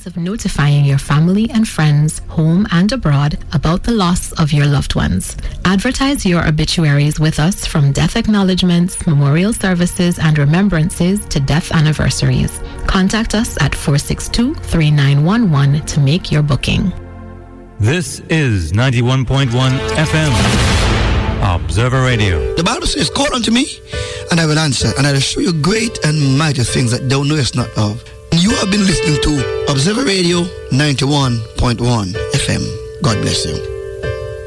means of notifying your family and friends, home and abroad, about the loss of your loved ones. Advertise your obituaries with us, from death acknowledgements, memorial services and remembrances to death anniversaries. Contact us at 462-3911 to make your booking. This is 91.1 FM, Observer Radio. The Bible says, call unto me, and I will answer, and I will show you great and mighty things that thou knowest not of. And you have been listening to Observer Radio 91.1 FM. God bless you.